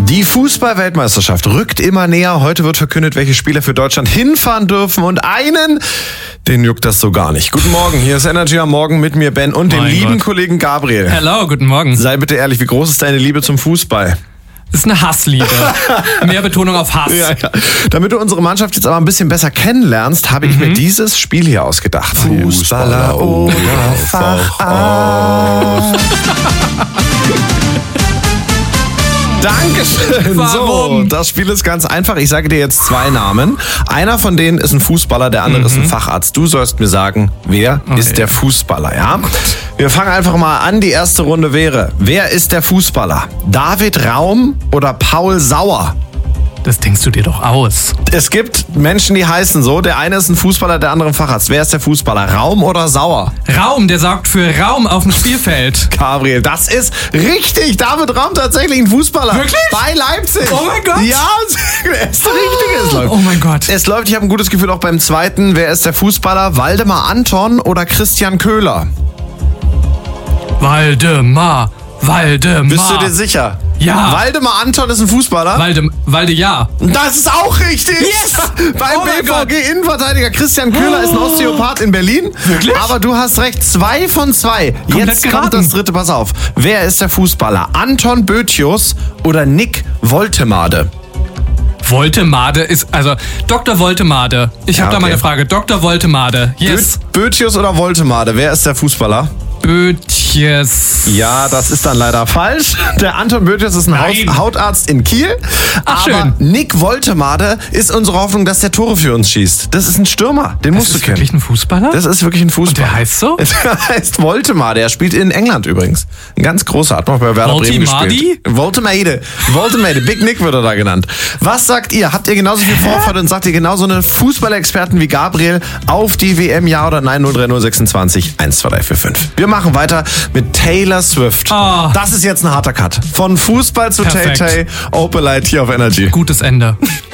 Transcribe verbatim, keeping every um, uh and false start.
Die Fußball-Weltmeisterschaft rückt immer näher. Heute wird verkündet, welche Spieler für Deutschland hinfahren dürfen. Und einen, den juckt das so gar nicht. Guten Morgen, hier ist Energy am Morgen mit mir, Ben, und dem Mein lieben Gott. Kollegen Gabriel. Hello, guten Morgen. Sei bitte ehrlich, wie groß ist deine Liebe zum Fußball? Das ist eine Hassliebe. Mehr Betonung auf Hass. Ja, ja. Damit du unsere Mannschaft jetzt aber ein bisschen besser kennenlernst, habe ich mir dieses Spiel hier ausgedacht. Fußballer oder Facharzt. Dankeschön. Warum? So, das Spiel ist ganz einfach. Ich sage dir jetzt zwei Namen. Einer von denen ist ein Fußballer, der andere mhm. ist ein Facharzt. Du sollst mir sagen, wer okay. ist der Fußballer, ja? Wir fangen einfach mal an. Die erste Runde wäre, wer ist der Fußballer? David Raum oder Paul Sauer? Das denkst du dir doch aus. Es gibt Menschen, die heißen so. Der eine ist ein Fußballer, der andere ein Facharzt. Wer ist der Fußballer? Raum oder Sauer? Raum, der sorgt für Raum auf dem Spielfeld. Gabriel, das ist richtig. David Raum tatsächlich ein Fußballer. Wirklich? Bei Leipzig. Oh mein Gott. Ja, er ist der Richtige. Es läuft. Oh mein Gott. Es läuft, ich habe ein gutes Gefühl auch beim zweiten. Wer ist der Fußballer? Waldemar Anton oder Christian Köhler? Waldemar, Waldemar. Bist du dir sicher? Ja. Waldemar Anton ist ein Fußballer? Walde, Walde, ja. Das ist auch richtig. Yes. Beim Oh mein B V G-Innenverteidiger Christian Köhler Oh. ist ein Osteopath in Berlin. Wirklich? Aber du hast recht, zwei von zwei. Komplett Jetzt geraten. kommt das dritte, pass auf. Wer ist der Fußballer? Anton Böthius oder Nick Woltemade? Woltemade ist, also Doktor Woltemade. Ich Ja, habe da okay. mal eine Frage. Doktor Woltemade. Yes. Bö- Böthius oder Woltemade? Wer ist der Fußballer? Bötjes. Ja, das ist dann leider falsch. Der Anton Böthius ist ein Haus- Nein. Hautarzt in Kiel. Ach, aber schön. Nick Woltemade ist unsere Hoffnung, dass der Tore für uns schießt. Das ist ein Stürmer, den Das musst du ist kennen. wirklich ein Fußballer? Das ist wirklich ein Fußballer. Und der heißt so? Der heißt Woltemade. Er spielt in England übrigens. Ein ganz großer. Hat mal bei Werder Bremen Voltimadi? gespielt. Voltemade. Voltemade. Big Nick wird er da genannt. Was sagt ihr? Habt ihr genauso viel Vorfreude und sagt ihr genauso eine Fußballexperten wie Gabriel auf die W M? Ja oder nein? null drei null sechsundzwanzig eins zwei drei vier fünf. Wir machen weiter mit Taylor Swift. Oh. Das ist jetzt ein harter Cut. Von Fußball zu Perfekt. Tay Tay. Opelite hier auf Energy. Gutes Ende.